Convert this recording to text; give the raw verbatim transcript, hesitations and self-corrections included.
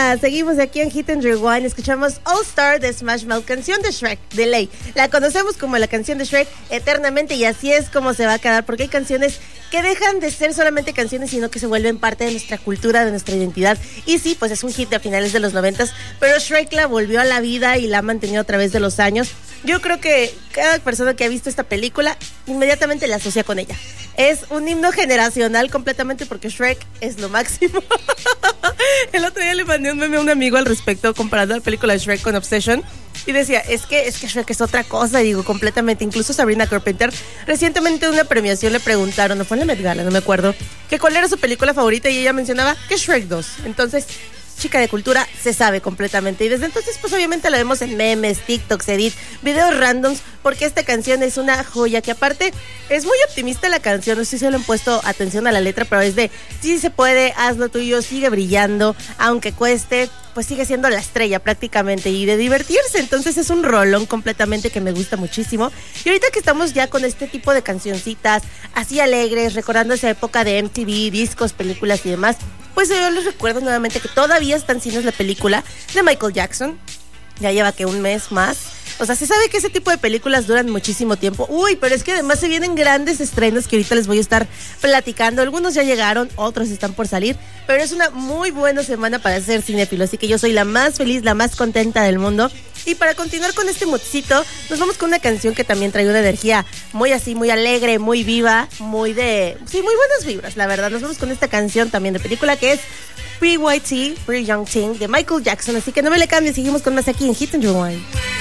Hola, seguimos aquí en Hit and Rewind. Escuchamos All Star de Smash Mouth, canción de Shrek, de ley. La conocemos como la canción de Shrek eternamente y así es como se va a quedar, porque hay canciones que dejan de ser solamente canciones, sino que se vuelven parte de nuestra cultura, de nuestra identidad. Y sí, pues es un hit de a finales de los noventas, pero Shrek la volvió a la vida y la ha mantenido a través de los años. Yo creo que cada persona que ha visto esta película inmediatamente la asocia con ella. Es un himno generacional completamente porque Shrek es lo máximo. El otro día le mandé un meme a un amigo al respecto comparando la película de Shrek con Obsession y decía, es que, es que Shrek es otra cosa, y digo, completamente. Incluso Sabrina Carpenter, recientemente en una premiación le preguntaron, no fue en la Met Gala, no me acuerdo, que cuál era su película favorita y ella mencionaba que Shrek dos. Entonces, chica de cultura, se sabe completamente. Y desde entonces, pues obviamente la vemos en memes, TikToks, edits, videos randoms, porque esta canción es una joya, que aparte es muy optimista la canción. No sé si se le han puesto atención a la letra, pero es de, sí se puede, haz lo tuyo, sigue brillando, aunque cueste, pues sigue siendo la estrella prácticamente, y de divertirse. Entonces es un rolón completamente que me gusta muchísimo. Y ahorita que estamos ya con este tipo de cancioncitas así alegres, recordando esa época de M T V, discos, películas y demás, pues yo les recuerdo nuevamente que todavía está en cines la película de Michael Jackson. Ya lleva que un mes más. O sea, se sabe que ese tipo de películas duran muchísimo tiempo. Uy, pero es que además se vienen grandes estrenos que ahorita les voy a estar platicando. Algunos ya llegaron, otros están por salir, pero es una muy buena semana para ser cinéfilo. Así que yo soy la más feliz, la más contenta del mundo. Y para continuar con este moodcito, nos vamos con una canción que también trae una energía muy así, muy alegre, muy viva, muy de... sí, muy buenas vibras, la verdad. Nos vamos con esta canción también de película que es Pretty White Tea, Pretty Young Thing de Michael Jackson. Así que no me le cambies, seguimos con más aquí en Hit and Rewind.